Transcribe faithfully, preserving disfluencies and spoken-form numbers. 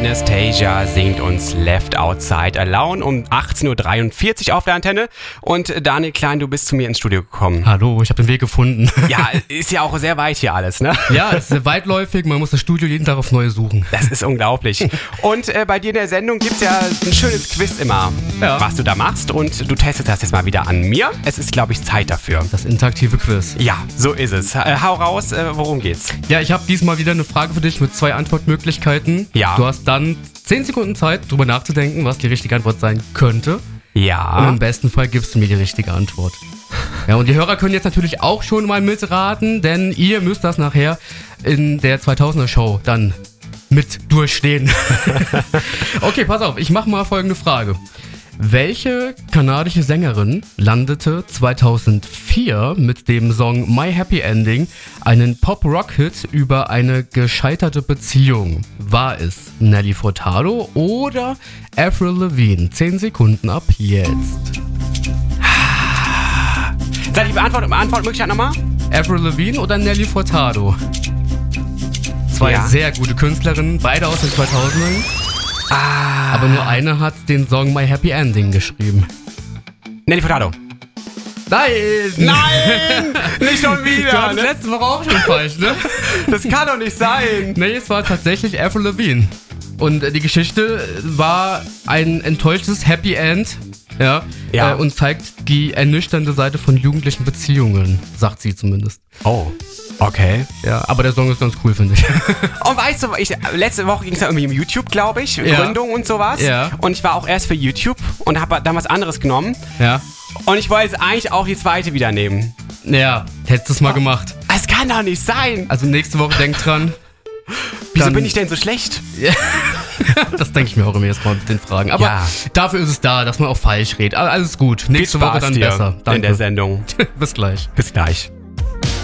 Anastasia singt uns Left Outside Alone um achtzehn Uhr dreiundvierzig auf der Antenne. Und Daniel Klein, du bist zu mir ins Studio gekommen. Hallo, ich habe den Weg gefunden. Ja, ist ja auch sehr weit hier alles, ne? Ja, es ist sehr weitläufig, man muss das Studio jeden Tag aufs Neue suchen. Das ist unglaublich. Und äh, bei dir in der Sendung gibt's ja ein schönes Quiz immer, ja. was du da machst. Und du testest das jetzt mal wieder an mir. Es ist, glaube ich, Zeit dafür. Das interaktive Quiz. Ja, so ist es. Äh, hau raus, äh, worum geht's? Ja, ich habe diesmal wieder eine Frage für dich mit zwei Antwortmöglichkeiten. Ja. Du hast dann zehn Sekunden Zeit, drüber nachzudenken, was die richtige Antwort sein könnte. Ja. Und im besten Fall gibst du mir die richtige Antwort. Ja, und die Hörer können jetzt natürlich auch schon mal mitraten, denn ihr müsst das nachher in der zweitausender Show dann mit durchstehen. Okay, pass auf, ich mache mal folgende Frage. Welche kanadische Sängerin landete zweitausendvier mit dem Song My Happy Ending einen Pop-Rock-Hit über eine gescheiterte Beziehung? War es Nelly Furtado oder Avril Lavigne? Zehn Sekunden ab jetzt. Sag die Beantwortung, Antwortmöglichkeit nochmal? Avril Lavigne oder Nelly Furtado? Zwei Ja. sehr gute Künstlerinnen, beide aus den zweitausendern. Ah. Aber nur eine hat den Song My Happy Ending geschrieben. Nelly Furtado. Nein! Nein! Nicht schon Du wieder! hattest Ne? letzte Woche auch schon falsch, ne? Das kann doch nicht sein! Nee, es war tatsächlich Avril Lavigne. Und äh, die Geschichte war ein enttäuschtes Happy End. Ja, Ja. Äh, und zeigt die ernüchternde Seite von jugendlichen Beziehungen, sagt sie zumindest. Oh, okay. Ja, aber der Song ist ganz cool, finde ich. Und weißt du, ich, letzte Woche ging es ja irgendwie um YouTube, glaube ich, Ja. Gründung und sowas. Ja. Und ich war auch erst für YouTube und habe dann was anderes genommen. Ja. Und ich wollte jetzt eigentlich auch die zweite wieder nehmen. Ja, hättest du es mal gemacht. Es kann doch nicht sein! Also nächste Woche denk dran. Wieso Dann- bin ich denn so schlecht? Das denke ich mir auch immer jetzt mal mit den Fragen. Aber Ja. dafür ist es da, dass man auch falsch redet. Alles gut. Nächste Viel Woche Spaß dann dir besser. Danke. in der Sendung. Bis gleich. Bis gleich.